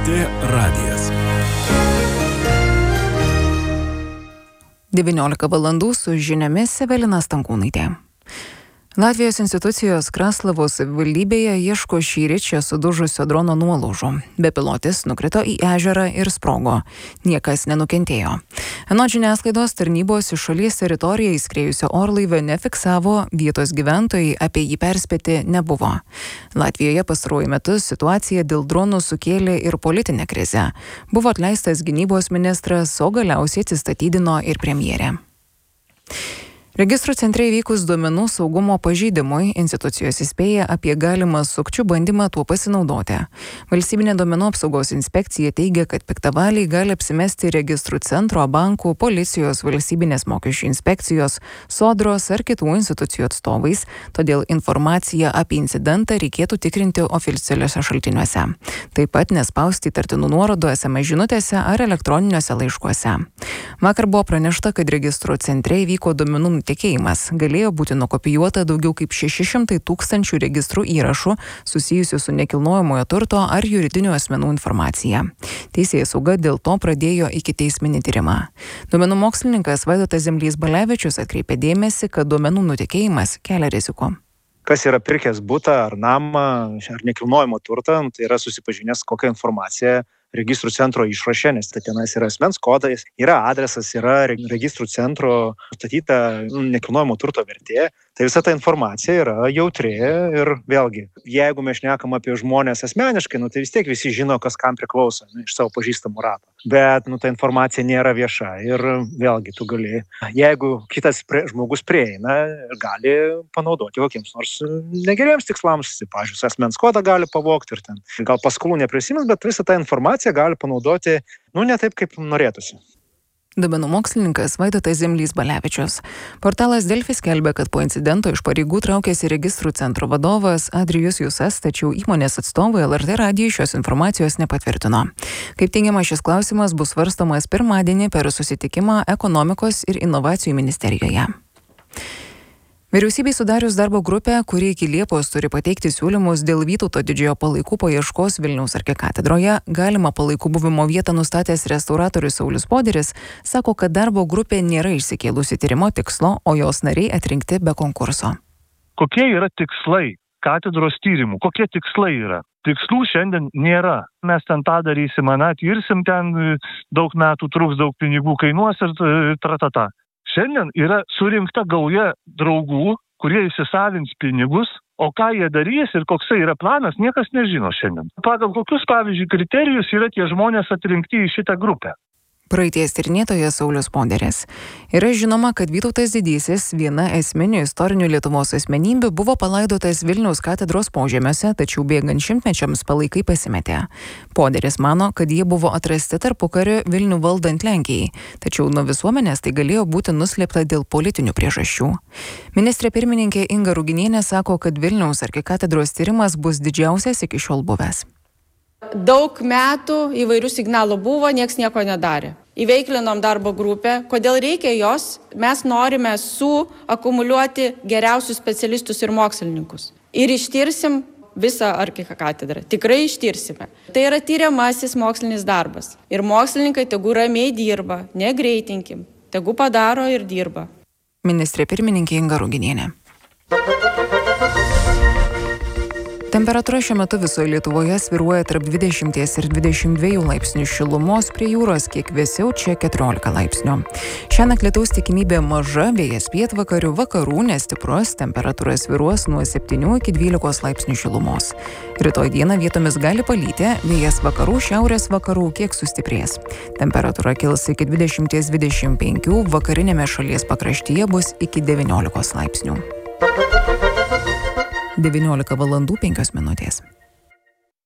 LRT radijas. 19 valandų su žiniomis Evelina Stankūnaitė. Latvijos institucijos Kraslavos savivaldybėje ieško šįryt čia sudužusio drono nuolaužų. Bepilotis nukrito į ežerą ir sprogo. Niekas nenukentėjo. Anot žiniasklaidos tarnybos iš šalies teritoriją įskrėjusio orlaivio nefiksavo, vietos gyventojai apie jį perspėti nebuvo. Latvijoje pastaruoju metu situacija dėl dronų sukėlė ir politinę krizę. Buvo atleistas gynybos ministras, o galiausiai atsistatydino ir premjerė. Registrų centre įvykus duomenų saugumo pažeidimui institucijos įspėja apie galimą sukčių bandymą tuo pasinaudoti. Valstybinė duomenų apsaugos inspekcija teigia, kad piktavaliai gali apsimesti registrų centro, bankų, policijos, valstybinės mokesčių inspekcijos, sodros ar kitų institucijų atstovais, todėl informaciją apie incidentą reikėtų tikrinti oficialiuose šaltiniuose. Taip pat nespausti įtartinų nuorodų SMS žinutėse ar elektroniniuose laiškuose. Vakar buvo pranešta, kad registrų centre įvyko duomenų nutekėjimas. Galėjo būti nukopijuota daugiau kaip 600 000 registrų įrašų susijusių su nekilnojamojo turto ar juridinių asmenų informacija. Teisėsauga dėl to pradėjo ikiteisminį tyrimą. Duomenų mokslininkas Vaidotas Zemlys-Balevičius atkreipė dėmesį, kad duomenų nutekėjimas kelia rizikų. Kas yra pirkęs butą ar namą ar nekilnojamo turtą, tai yra susipažinęs kokią informaciją registrų centro išraše, nes tenais yra asmens kodas, yra adresas, yra registrų centro nustatyta nekilnojamo turto vertė. Tai visa ta informacija yra jautri ir vėlgi, jeigu mes šnekam apie žmonės asmeniškai, tai vis tiek visi žino, kas kam priklauso iš savo pažįstamų rato. Bet ta informacija nėra vieša ir vėlgi tu gali, jeigu kitas žmogus prieina, gali panaudoti kokiems nors negeriems tikslams, pavyzdžiui, asmens kodą gali pavogti ir ten gal paskolų neprisimins, bet visą tą informaciją gali panaudoti, ne taip, kaip norėtųsi. Duomenų mokslininkas Vaidotas Zemlys-Balevičius. Portalas Delfi skelbia, kad po incidento iš pareigų traukėsi registrų centro vadovas Adrijus Jusas, tačiau įmonės atstovai LRT radijui šios informacijos nepatvirtino. Kaip teigiama, šis klausimas bus svarstomas pirmadienį per susitikimą ekonomikos ir inovacijų ministerijoje. Vyriausybei sudarius darbo grupę, kuri iki Liepos turi pateikti siūlymus dėl Vytauto Didžiojo palaikų paieškos Vilniaus arkikatedroje, galima palaikų buvimo vietą nustatęs restauratorius Saulius Poderis, sako, kad darbo grupė nėra išsikėlusi tyrimo tikslo, o jos nariai atrinkti be konkurso. Kokie yra tikslai katedros tyrimų? Kokie tikslai yra? Tikslų šiandien nėra. Mes ten tą darysim, tirsim ten, daug metų truks, daug pinigų kainuos ir tratata. Šiandien yra surinkta gauja draugų, kurie įsisavins pinigus, o ką jie darys ir koksai yra planas, niekas nežino šiandien. Pagal kokius, pavyzdžiui, kriterijus yra tie žmonės atrinkti į šitą grupę. Praeities tyrinėtojas Saulius Poderis. Yra žinoma, kad Vytautas Didysis, viena esminių istorinių Lietuvos asmenybių, buvo palaidotas Vilniaus katedros požemiuose, tačiau bėgant šimtmečiams palaikai pasimetė. Poderis mano, kad jie buvo atrasti tarpukariu Vilnių valdant Lenkijai, tačiau nuo visuomenės tai galėjo būti nuslėpta dėl politinių priežasčių. Ministrė pirmininkė Inga Ruginienė sako, kad Vilniaus arkikatedros tyrimas bus didžiausias iki šiol buvęs. Daug metų įvairių signalų buvo, nieks nieko nedarė. Įveiklinom darbo grupę. Kodėl reikia jos? Mes norime suakumuliuoti geriausius specialistus ir mokslininkus. Ir ištirsim visą arkikatedrą. Tikrai ištirsime. Tai yra tyriamasis mokslinis darbas. Ir mokslininkai tegu ramiai dirba, negreitinkim. Tegu padaro ir dirba. Ministrė pirmininkė Inga Ruginienė. Temperatūra šiuo metu visoje Lietuvoje svyruoja tarp 20 ir 22 laipsnių šilumos, prie jūros kiek vėsiau, čia 14 laipsnių. Šiąnakt lietaus tikimybė maža, vėjas pietvakarių, vakarų nestiprus, temperatūra svyruos nuo 7 iki 12 laipsnių šilumos. Rytoj dieną vietomis gali palyti, vėjas vakarų, šiaurės vakarų kiek sustiprės. Temperatūra kils iki 20-25, vakarinėme šalies pakraštyje bus iki 19 laipsnių. 19 valandų 5 minutės.